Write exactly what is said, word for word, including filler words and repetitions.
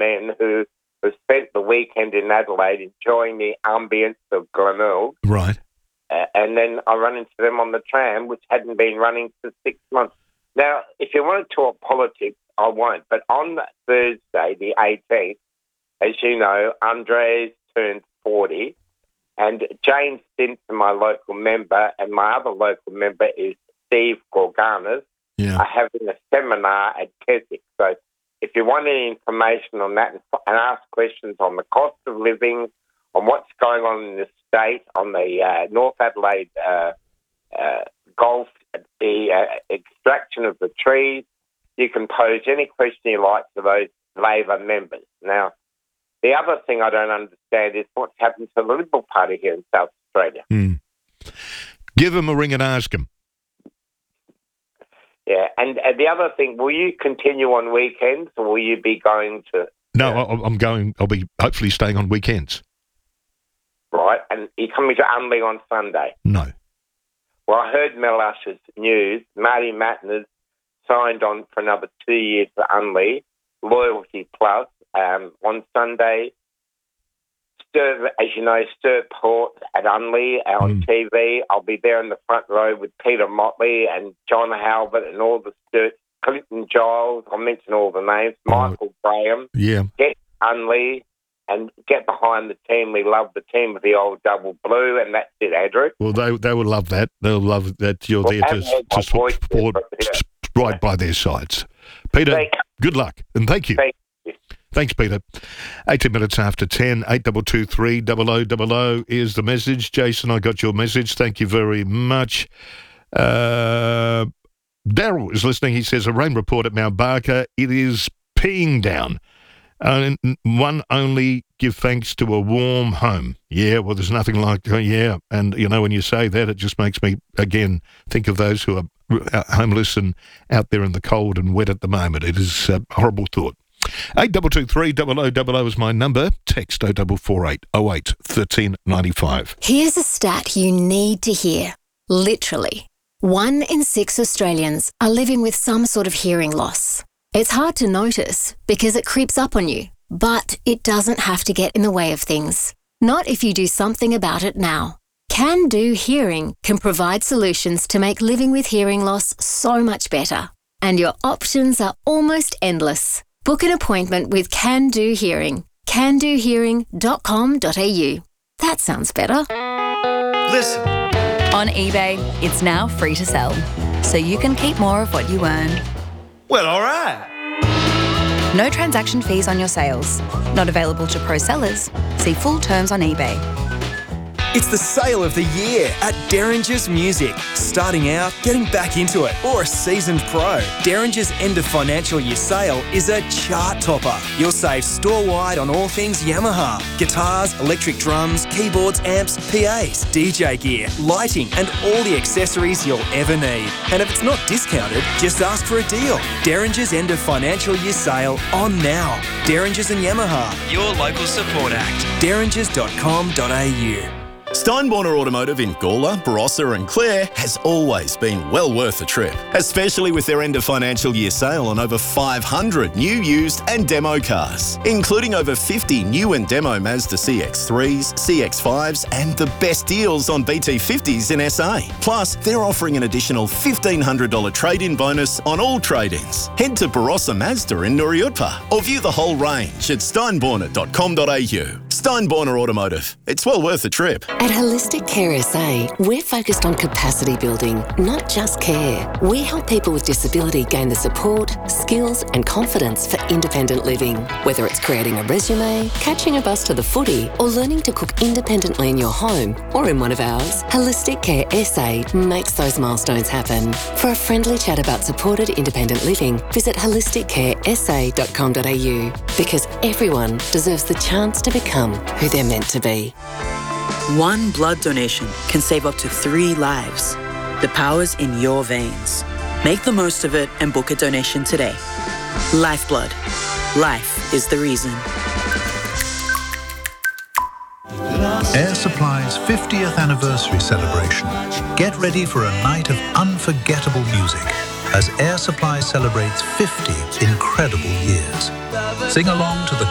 men who, who spent the weekend in Adelaide enjoying the ambience of Glenelg. Right. Uh, and then I run into them on the tram, which hadn't been running for six months. Now, if you want to talk politics, I won't. But on Thursday, the eighteenth, as you know, Andres turned forty, and James Stinson, my local member, and my other local member is Steve Gorganas, yeah. are having a seminar at Keswick. So if you want any information on that and, and ask questions on the cost of living, on what's going on in the state, on the uh, North Adelaide uh, uh, Gulf, the uh, extraction of the trees, you can pose any question you like to those Labor members. Now, the other thing I don't understand is what's happened to the Liberal Party here in South Australia. Mm. Give them a ring and ask them. Yeah, and, and the other thing, will you continue on weekends or will you be going to... No, uh, I- I'm going, I'll be hopefully staying on weekends. Right, and you're coming to Unley on Sunday? No. Well, I heard Mel Usher's news. Marty Mattner's signed on for another two years for Unley, Loyalty Plus, um, on Sunday. Stir, as you know, Stir Port at Unley on Mm. T V. I'll be there in the front row with Peter Motley and John Halbert and all the Sturt, Clinton Giles, I'll mention all the names, Michael Graham. Yeah. Get Unley and get behind the team. We love the team of the old double blue, and that's it, Andrew. Well, they they will love that. They'll love that you're Well, there to, I've heard my to voice support there, but, yeah. right by their sides. Peter, Thank good luck and thank you. Thank you. Thanks, Peter. eighteen minutes after ten, eight two two three, double oh double oh is the message. Jason, I got your message. Thank you very much. Uh, Daryl is listening. He says, a rain report at Mount Barker. It is peeing down. Uh, one only give thanks to a warm home. Yeah, well, there's nothing like, uh, yeah. And, you know, when you say that, it just makes me, again, think of those who are uh, homeless and out there in the cold and wet at the moment. It is a horrible thought. eight two two three, double oh double oh is my number. Text oh four four eight oh eight one three nine five. Here's a stat you need to hear. Literally, one in six Australians are living with some sort of hearing loss. It's hard to notice because it creeps up on you, but it doesn't have to get in the way of things. Not if you do something about it now. Can Do Hearing can provide solutions to make living with hearing loss so much better. And your options are almost endless. Book an appointment with Can Do Hearing. can do hearing dot com dot a u. That sounds better. Listen. On eBay, it's now free to sell, so you can keep more of what you earn. Well, all right. No transaction fees on your sales. Not available to pro sellers. See full terms on eBay. It's the sale of the year at Derringer's Music. Starting out, getting back into it, or a seasoned pro. Derringer's end of financial year sale is a chart topper. You'll save store-wide on all things Yamaha. Guitars, electric drums, keyboards, amps, P As, D J gear, lighting, and all the accessories you'll ever need. And if it's not discounted, just ask for a deal. Derringer's end of financial year sale on now. Derringer's and Yamaha, your local support act. derringers dot com dot a u. Steinborner Automotive in Gawler, Barossa and Clare has always been well worth a trip, especially with their end of financial year sale on over five hundred new, used and demo cars, including over fifty new and demo Mazda C X threes, C X fives and the best deals on B T fifties in S A. Plus, they're offering an additional fifteen hundred dollars trade-in bonus on all trade-ins. Head to Barossa Mazda in Nuriutpa or view the whole range at steinborner dot com dot a u. Steinborner Automotive. It's well worth a trip. At Holistic Care S A, we're focused on capacity building, not just care. We help people with disability gain the support, skills and confidence for independent living. Whether it's creating a resume, catching a bus to the footy, or learning to cook independently in your home or in one of ours, Holistic Care S A makes those milestones happen. For a friendly chat about supported independent living, visit holistic care s a dot com dot a u, because everyone deserves the chance to become who they're meant to be. One blood donation can save up to three lives. The power's in your veins. Make the most of it and book a donation today. Lifeblood. Life is the reason. Air Supply's fiftieth anniversary celebration. Get ready for a night of unforgettable music as Air Supply celebrates fifty incredible years. Sing along to the